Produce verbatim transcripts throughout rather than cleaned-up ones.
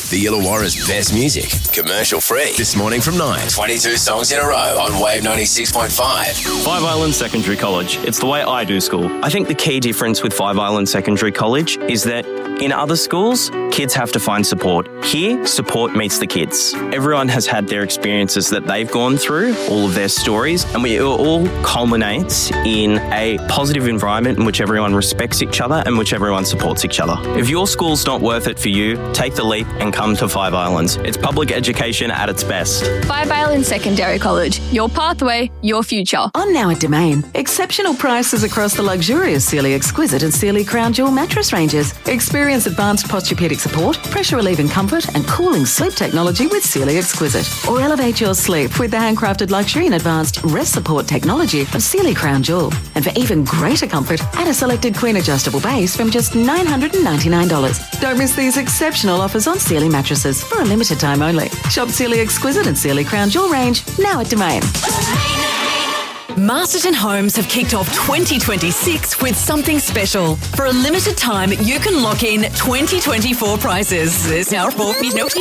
The Illawarra's best music, commercial free. This morning from nine. twenty-two songs in a row on Wave ninety-six point five. Five Islands Secondary College. It's the way I do school. I think the key difference with Five Islands Secondary College is that in other schools, kids have to find support. Here, support meets the kids. Everyone has had their experiences that they've gone through, all of their stories, and we all culminates in a positive environment in which everyone respects each other and which everyone supports each other. If your school's not worth it for you, take the leap and come to Five Islands. It's public education at its best. Five Islands Secondary College. Your pathway, your future. On now at Domain. Exceptional prices across the luxurious Sealy Exquisite and Sealy Crown Jewel mattress ranges. Experience advanced posturepedic support, pressure relieving comfort and cooling sleep technology with Sealy Exquisite. Or elevate your sleep with the handcrafted luxury and advanced rest support technology of Sealy Crown Jewel. And for even greater comfort, add a selected queen adjustable base from just nine hundred ninety-nine dollars. Don't miss these exceptional offers on Sealy mattresses for a limited time only. Shop Sealy Exquisite and Sealy Crown Jewel range now at Domain. Masterton Homes have kicked off twenty twenty-six with something special. For a limited time, you can lock in twenty twenty-four prices. There's now four.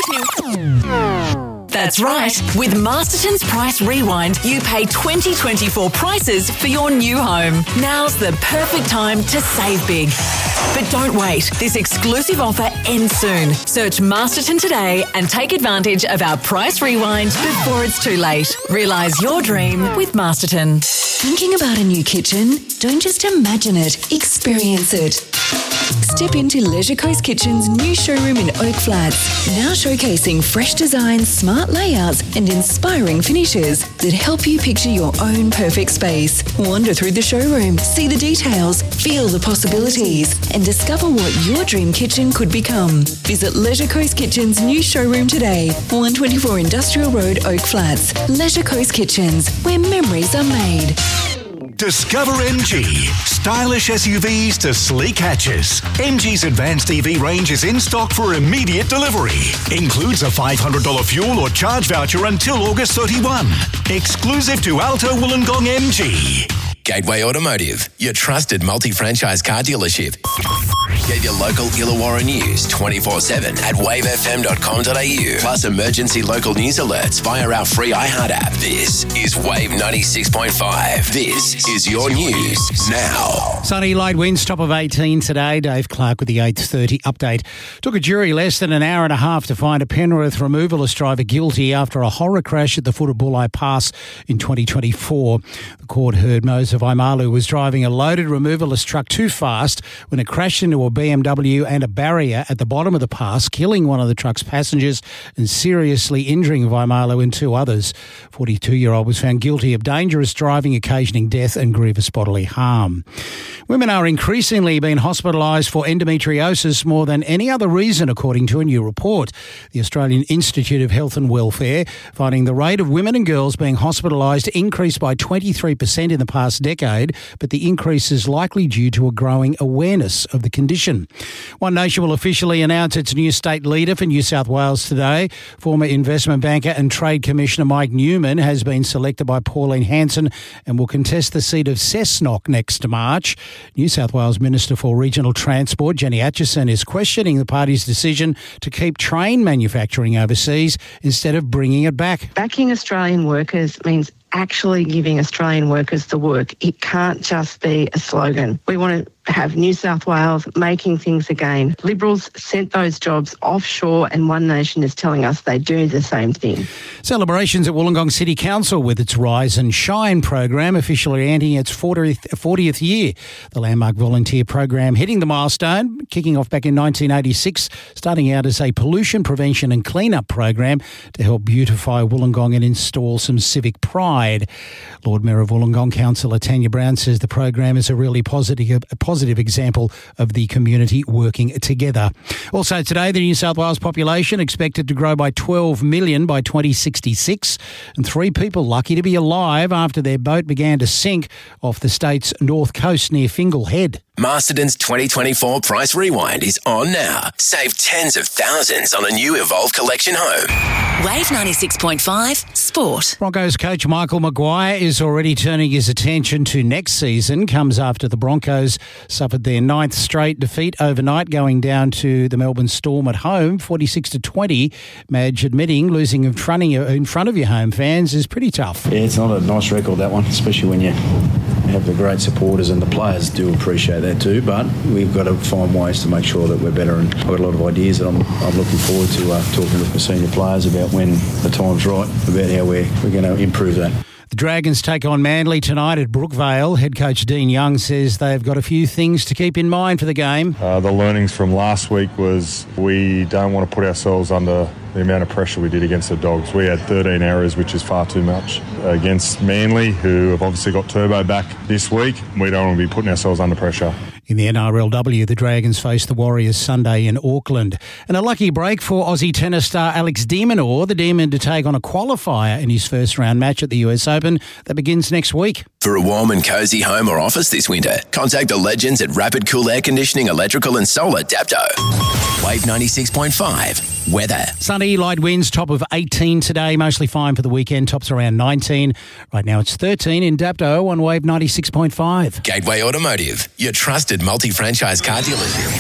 That's right. With Masterton's Price Rewind, you pay twenty twenty-four prices for your new home. Now's the perfect time to save big. But don't wait. This exclusive offer ends soon. Search Masterton today and take advantage of our Price Rewind before it's too late. Realise your dream with Masterton. Thinking about a new kitchen? Don't just imagine it, experience it. Step into Leisure Coast Kitchen's new showroom in Oak Flats, now showcasing fresh designs, smart layouts and inspiring finishes that help you picture your own perfect space. Wander through the showroom, see the details, feel the possibilities and discover what your dream kitchen could become. Visit Leisure Coast Kitchen's new showroom today, one twenty-four Industrial Road, Oak Flats. Leisure Coast Kitchens, where memories are made. Discover M G. Stylish S U Vs to sleek hatches. M G's advanced E V range is in stock for immediate delivery. Includes a five hundred dollars fuel or charge voucher until August thirty-first. Exclusive to Alto Wollongong M G. Gateway Automotive, your trusted multi-franchise car dealership. Get your local Illawarra news twenty-four seven at wave f m dot com dot a u. Plus emergency local news alerts via our free iHeart app. This is Wave ninety-six point five. This is your news now. Sunny, light winds, top of eighteen today. Dave Clark with the eight thirty update. Took a jury less than an hour and a half to find a Penrith removalist driver guilty after a horror crash at the foot of Bulli Pass in twenty twenty-four. The court heard Moses Vaimalu was driving a loaded removalist truck too fast when it crashed into a B M W and a barrier at the bottom of the pass, killing one of the truck's passengers and seriously injuring Vaimalu and two others. forty-two-year-old was found guilty of dangerous driving occasioning death and grievous bodily harm. Women are increasingly being hospitalised for endometriosis more than any other reason, according to a new report. The Australian Institute of Health and Welfare finding the rate of women and girls being hospitalised increased by twenty-three percent in the past decade, but the increase is likely due to a growing awareness of the condition. One Nation will officially announce its new state leader for New South Wales today. Former investment banker and Trade Commissioner Mike Newman has been selected by Pauline Hanson and will contest the seat of Cessnock next March. New South Wales Minister for Regional Transport, Jenny Atchison, is questioning the party's decision to keep train manufacturing overseas instead of bringing it back. Backing Australian workers means actually giving Australian workers the work. It can't just be a slogan. We want to have New South Wales making things again. Liberals sent those jobs offshore and One Nation is telling us they do the same thing. Celebrations at Wollongong City Council with its Rise and Shine program officially ending its fortieth year. The landmark volunteer program hitting the milestone, kicking off back in nineteen eighty-six, starting out as a pollution prevention and clean-up program to help beautify Wollongong and install some civic pride. Lord Mayor of Wollongong, Councillor Tanya Brown, says the program is a really positive, a positive example of the community working together. Also today, the New South Wales population expected to grow by twelve million by twenty sixty-six, and three people lucky to be alive after their boat began to sink off the state's north coast near Fingal Head. Masterton's twenty twenty-four Price Rewind is on now. Save tens of thousands on a new Evolve Collection home. Wave ninety-six point five Sport. Broncos coach Michael Maguire is already turning his attention to next season. Comes after the Broncos suffered their ninth straight defeat overnight, going down to the Melbourne Storm at home, forty-six to twenty. Madge admitting losing in front of your, in front of your home fans is pretty tough. Yeah, it's not a nice record, that one, especially when you have the great supporters, and the players do appreciate that too, but we've got to find ways to make sure that we're better, and I've got a lot of ideas that I'm, I'm looking forward to uh, talking with the senior players about when the time's right, about how we're, we're going to improve that. The Dragons take on Manly tonight at Brookvale. Head coach Dean Young says they've got a few things to keep in mind for the game. Uh, the learnings from last week was we don't want to put ourselves under the amount of pressure we did against the Dogs. We had thirteen errors, which is far too much. Against Manly, who have obviously got Turbo back this week, we don't want to be putting ourselves under pressure. In the N R L W, the Dragons face the Warriors Sunday in Auckland. And a lucky break for Aussie tennis star Alex de Minaur, the Demon to take on a qualifier in his first round match at the U S Open that begins next week. For a warm and cosy home or office this winter, contact the legends at Rapid Cool Air Conditioning, Electrical and Solar Dapto. Wave ninety-six point five. Weather. Sunny, light winds, top of eighteen today. Mostly fine for the weekend, tops around nineteen. Right now it's thirteen in Dapto on Wave ninety-six point five. Gateway Automotive, your trusted multi-franchise car dealership.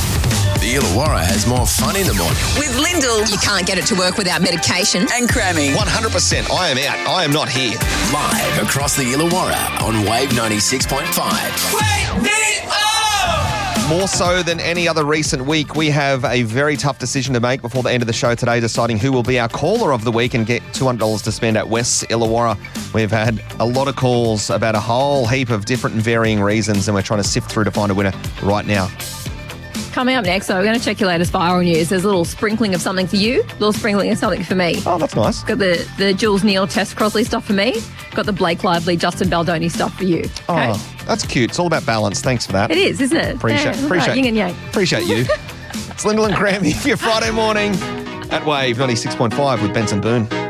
The Illawarra has more fun in the morning. With Lyndall, you can't get it to work without medication. And cramming. one hundred percent. I am out. I am not here. Live across the Illawarra on Wave ninety-six point five. Wake me up! More so than any other recent week, we have a very tough decision to make before the end of the show today, deciding who will be our caller of the week and get two hundred dollars to spend at West Illawarra. We've had a lot of calls about a whole heap of different and varying reasons, and we're trying to sift through to find a winner right now. Coming up next, so we're going to check your latest viral news. There's a little sprinkling of something for you, a little sprinkling of something for me. Oh, that's nice. Got the, the Jules Neal, Tess Crosley stuff for me. Got the Blake Lively, Justin Baldoni stuff for you. Okay? Oh, that's cute. It's all about balance. Thanks for that. It is, isn't it? Appreciate, yeah, appreciate, right, yin and yang. Appreciate you. It's Lyndall and Grammy for your Friday morning at Wave ninety-six point five with Benson Boone.